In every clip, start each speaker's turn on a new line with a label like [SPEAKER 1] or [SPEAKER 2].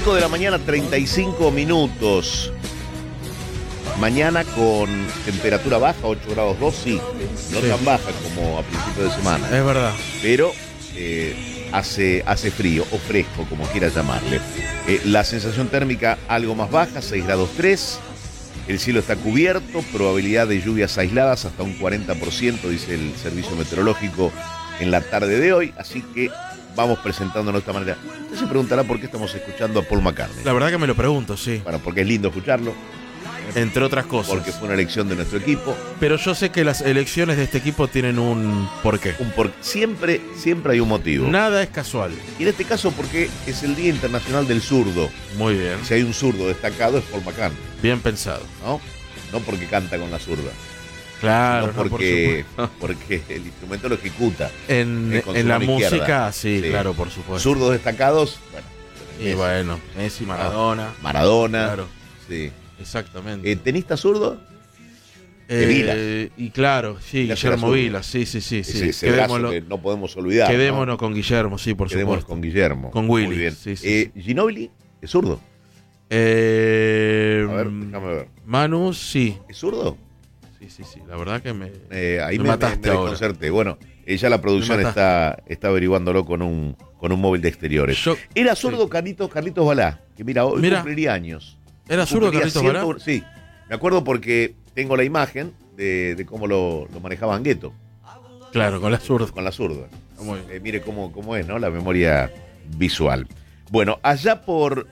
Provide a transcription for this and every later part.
[SPEAKER 1] 5 de la mañana, 35 minutos. Mañana con temperatura baja, 8 grados 2, sí. No tan baja como a principio de semana.
[SPEAKER 2] Es verdad.
[SPEAKER 1] Pero hace frío o fresco, como quieras llamarle. La sensación térmica algo más baja, 6 grados 3. El cielo está cubierto, probabilidad de lluvias aisladas hasta un 40%, dice el servicio meteorológico en la tarde de hoy. Así que vamos presentándonos de esta manera. Usted se preguntará por qué estamos escuchando a Paul McCartney.
[SPEAKER 2] La verdad que me lo pregunto, sí.
[SPEAKER 1] Bueno, porque es lindo escucharlo.
[SPEAKER 2] Entre otras cosas.
[SPEAKER 1] Porque fue una elección de nuestro equipo.
[SPEAKER 2] Pero yo sé que las elecciones de este equipo tienen un porqué.
[SPEAKER 1] Siempre hay un motivo.
[SPEAKER 2] Nada es casual.
[SPEAKER 1] Y en este caso porque es el Día Internacional del Zurdo.
[SPEAKER 2] Muy bien.
[SPEAKER 1] Si hay un zurdo destacado es Paul McCartney.
[SPEAKER 2] Bien pensado.
[SPEAKER 1] No porque canta con la zurda.
[SPEAKER 2] Claro,
[SPEAKER 1] no porque el instrumento lo ejecuta.
[SPEAKER 2] En la música, sí, claro, por supuesto.
[SPEAKER 1] Zurdos destacados, bueno.
[SPEAKER 2] Y bueno, Messi, Maradona.
[SPEAKER 1] Claro. Sí.
[SPEAKER 2] Exactamente.
[SPEAKER 1] ¿Tenista zurdo? Vilas.
[SPEAKER 2] Y claro, sí, Guillermo Vilas, sí.
[SPEAKER 1] Ese brazo que no podemos olvidar.
[SPEAKER 2] Quedémonos con Guillermo, sí, por
[SPEAKER 1] Quedémonos
[SPEAKER 2] supuesto.
[SPEAKER 1] con Guillermo.
[SPEAKER 2] Con Willy.
[SPEAKER 1] Muy bien.
[SPEAKER 2] Sí.
[SPEAKER 1] ¿Ginóbili es zurdo?
[SPEAKER 2] A ver,
[SPEAKER 1] déjame ver.
[SPEAKER 2] Manu, sí.
[SPEAKER 1] ¿Es zurdo?
[SPEAKER 2] Sí. La verdad que
[SPEAKER 1] ahí
[SPEAKER 2] me
[SPEAKER 1] me
[SPEAKER 2] mataste ahora.
[SPEAKER 1] desconcerté. Bueno, ella la producción está averiguándolo con un móvil de exteriores. Era zurdo Carlitos Balá, que hoy cumpliría años.
[SPEAKER 2] ¿Era zurdo Carlitos Balá?
[SPEAKER 1] Sí, me acuerdo porque tengo la imagen de cómo lo manejaban Gueto.
[SPEAKER 2] Claro, con la zurda.
[SPEAKER 1] Con la zurda. Mire cómo es, ¿no? La memoria visual. Bueno, allá por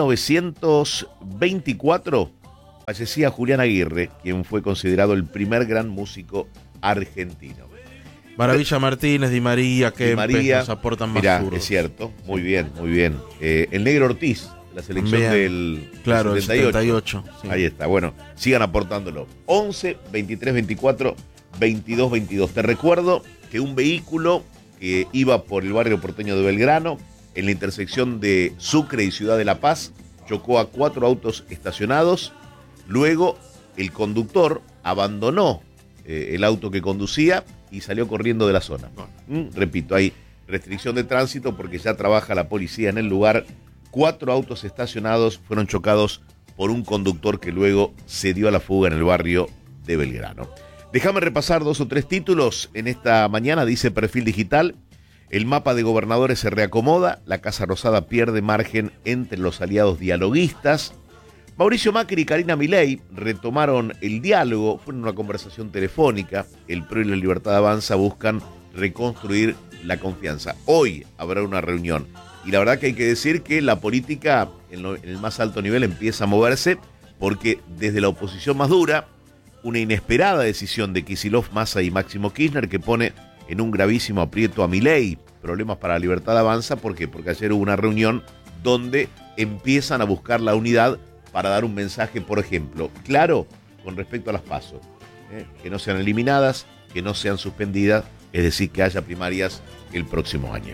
[SPEAKER 1] 1924 fallecía Julián Aguirre, quien fue considerado el primer gran músico argentino.
[SPEAKER 2] Maravilla Martínez, Di María, Kempes nos aportan más zurdos.
[SPEAKER 1] Es cierto, muy bien. El Negro Ortiz, la selección del
[SPEAKER 2] 78. Sí.
[SPEAKER 1] Ahí está, bueno, sigan aportándolo. 11, 23, 24, 22, 22. Te recuerdo que un vehículo que iba por el barrio porteño de Belgrano, en la intersección de Sucre y Ciudad de La Paz, chocó a 4 autos estacionados. Luego el conductor abandonó el auto que conducía y salió corriendo de la zona. Repito, hay restricción de tránsito porque ya trabaja la policía en el lugar. 4 autos estacionados fueron chocados por un conductor que luego se dio a la fuga en el barrio de Belgrano. Déjame repasar 2 o 3 títulos en esta mañana. Dice Perfil Digital: el mapa de gobernadores se reacomoda, la Casa Rosada pierde margen entre los aliados dialoguistas. Mauricio Macri y Karina Milei retomaron el diálogo, fue en una conversación telefónica. El PRO y la Libertad Avanza buscan reconstruir la confianza. Hoy habrá una reunión. Y la verdad que hay que decir que la política en el más alto nivel empieza a moverse, porque desde la oposición más dura, una inesperada decisión de Kicillof, Massa y Máximo Kirchner que pone en un gravísimo aprieto a Milei. Problemas para la Libertad Avanza, ¿por qué? Porque ayer hubo una reunión donde empiezan a buscar la unidad para dar un mensaje, por ejemplo, claro con respecto a las PASO, que no sean eliminadas, que no sean suspendidas, es decir, que haya primarias el próximo año.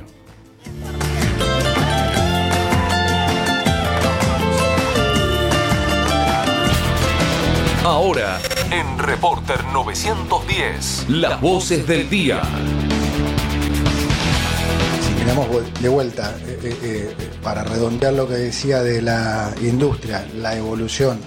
[SPEAKER 3] Ahora, en Reporter 910, las voces del día.
[SPEAKER 4] Si miramos de vuelta, para redondear lo que decía de la industria, la evolución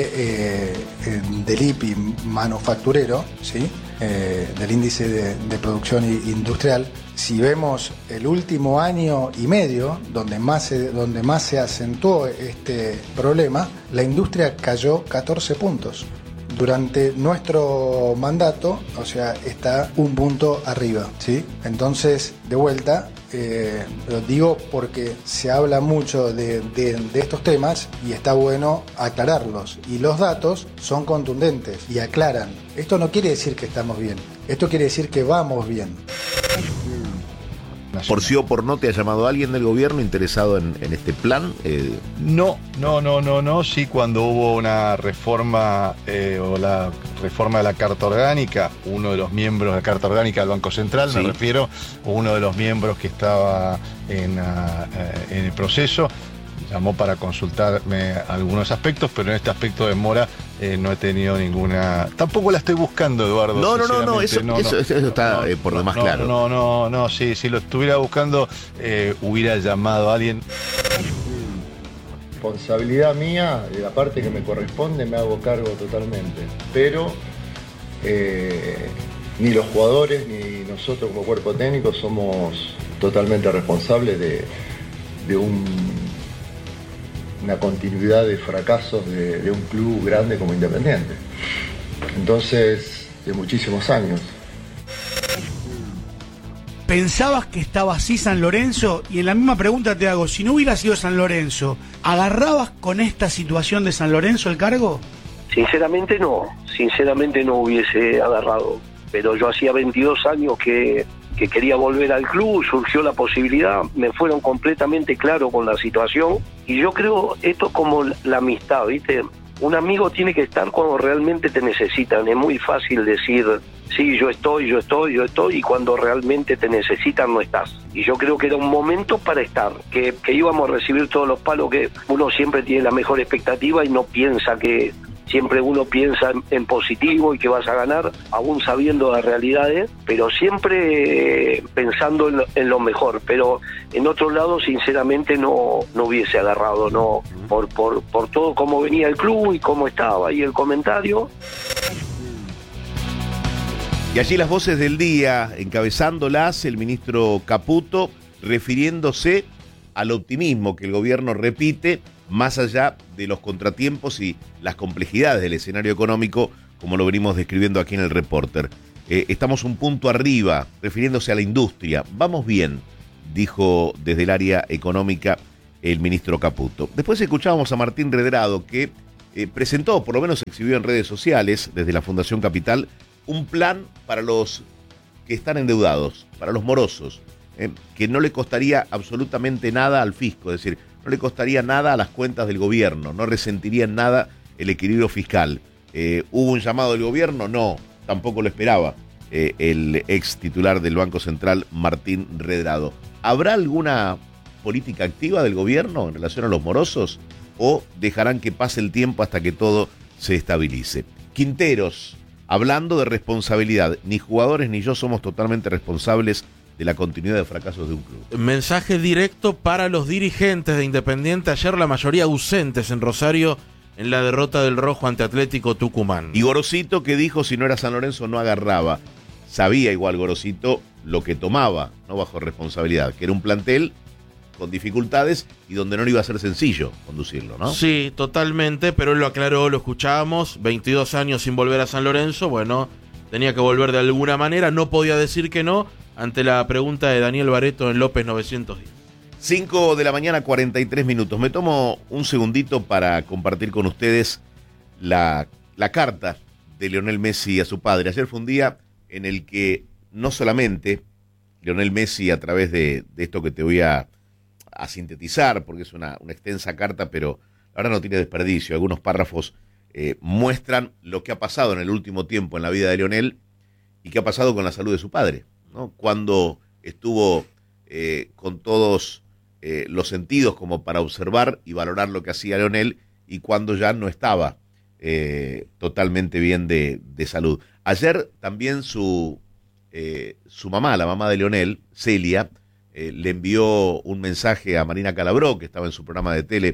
[SPEAKER 4] del IPI manufacturero, ¿sí? Del índice de producción industrial, si vemos el último año y medio, donde más se acentuó este problema, la industria cayó 14 puntos. Durante nuestro mandato, o sea, está un punto arriba, ¿sí? Entonces, de vuelta, lo digo porque se habla mucho de estos temas y está bueno aclararlos. Y los datos son contundentes y aclaran. Esto no quiere decir que estamos bien, esto quiere decir que vamos bien.
[SPEAKER 1] ¿Por sí o por no te ha llamado alguien del gobierno interesado en este plan?
[SPEAKER 5] No. Sí, cuando hubo una reforma o la reforma de la Carta Orgánica, uno de los miembros de la Carta Orgánica del Banco Central, me refiero, uno de los miembros que estaba en el proceso, llamó para consultarme algunos aspectos, pero en este aspecto de mora no he tenido ninguna. Tampoco la estoy buscando, Eduardo.
[SPEAKER 1] No, eso está por demás claro.
[SPEAKER 5] No, si lo estuviera buscando, hubiera llamado a alguien. responsabilidad mía, de la parte que me corresponde, me hago cargo totalmente. Pero ni los jugadores ni nosotros como cuerpo técnico somos totalmente responsables de una continuidad de fracasos de un club grande como Independiente. Entonces, de muchísimos años.
[SPEAKER 6] ¿Pensabas que estaba así San Lorenzo? Y en la misma pregunta te hago, si no hubiera sido San Lorenzo, ¿agarrabas con esta situación de San Lorenzo el cargo?
[SPEAKER 7] Sinceramente no hubiese agarrado, pero yo hacía 22 años que quería volver al club, surgió la posibilidad, me fueron completamente claros con la situación, y yo creo esto es como la amistad, ¿viste? Un amigo tiene que estar cuando realmente te necesitan. Es muy fácil decir, sí, yo estoy, y cuando realmente te necesitan no estás. Y yo creo que era un momento para estar, que íbamos a recibir todos los palos, que uno siempre tiene la mejor expectativa y no piensa que... Siempre uno piensa en positivo y que vas a ganar, aún sabiendo las realidades, pero siempre pensando en lo mejor. Pero en otro lado, sinceramente, no hubiese agarrado, no por todo cómo venía el club y cómo estaba. Y el comentario.
[SPEAKER 1] Y allí las voces del día, encabezándolas el ministro Caputo, refiriéndose al optimismo que el gobierno repite, más allá de los contratiempos y las complejidades del escenario económico, como lo venimos describiendo aquí en el Reporter. Estamos un punto arriba, refiriéndose a la industria. Vamos bien, dijo desde el área económica el ministro Caputo. Después escuchábamos a Martín Redrado, que presentó, por lo menos exhibió en redes sociales, desde la Fundación Capital, un plan para los que están endeudados, para los morosos, que no le costaría absolutamente nada al fisco, es decir, no le costaría nada a las cuentas del gobierno, no resentiría en nada el equilibrio fiscal. ¿Hubo un llamado del gobierno? No, tampoco lo esperaba el ex titular del Banco Central, Martín Redrado. ¿Habrá alguna política activa del gobierno en relación a los morosos o dejarán que pase el tiempo hasta que todo se estabilice? Quinteros, hablando de responsabilidad, ni jugadores ni yo somos totalmente responsables de la continuidad de fracasos de un club.
[SPEAKER 2] Mensaje directo para los dirigentes de Independiente. Ayer la mayoría ausentes en Rosario en la derrota del Rojo ante Atlético Tucumán.
[SPEAKER 1] Y Gorosito, que dijo si no era San Lorenzo no agarraba. Sabía igual Gorosito lo que tomaba, no bajo responsabilidad, que era un plantel con dificultades y donde no le iba a ser sencillo conducirlo, ¿no?
[SPEAKER 2] Sí, totalmente, pero él lo aclaró, lo escuchábamos, 22 años sin volver a San Lorenzo, bueno, tenía que volver de alguna manera, no podía decir que no, ante la pregunta de Daniel Bareto en López 910.
[SPEAKER 1] 5 de la mañana, 43 minutos. Me tomo un segundito para compartir con ustedes la carta de Lionel Messi a su padre. Ayer fue un día en el que no solamente Lionel Messi, a través de esto que te voy a sintetizar, porque es una extensa carta, pero ahora no tiene desperdicio. Algunos párrafos muestran lo que ha pasado en el último tiempo en la vida de Lionel y qué ha pasado con la salud de su padre, ¿no? Cuando estuvo con todos los sentidos como para observar y valorar lo que hacía Lionel y cuando ya no estaba totalmente bien de salud. Ayer también su mamá, la mamá de Lionel, Celia, le envió un mensaje a Marina Calabró, que estaba en su programa de tele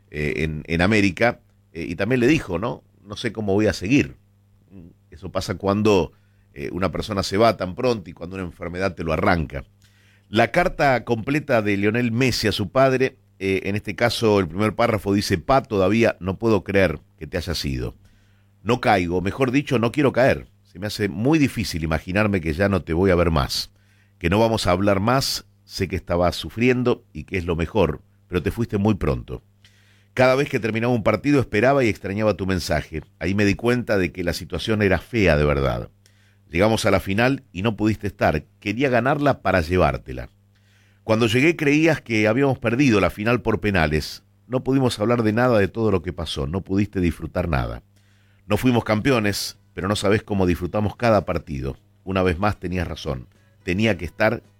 [SPEAKER 1] en América, y también le dijo, no sé cómo voy a seguir. Eso pasa cuando una persona se va tan pronto y cuando una enfermedad te lo arranca. La carta completa de Lionel Messi a su padre, en este caso el primer párrafo dice: Pa, todavía no puedo creer que te hayas ido. No caigo, mejor dicho, no quiero caer. Se me hace muy difícil imaginarme que ya no te voy a ver más, que no vamos a hablar más. Sé que estabas sufriendo y que es lo mejor, pero te fuiste muy pronto. Cada vez que terminaba un partido esperaba y extrañaba tu mensaje. Ahí me di cuenta de que la situación era fea de verdad. Llegamos a la final y no pudiste estar. Quería ganarla para llevártela. Cuando llegué creías que habíamos perdido la final por penales. No pudimos hablar de nada de todo lo que pasó. No pudiste disfrutar nada. No fuimos campeones, pero no sabés cómo disfrutamos cada partido. Una vez más tenías razón. Tenía que estar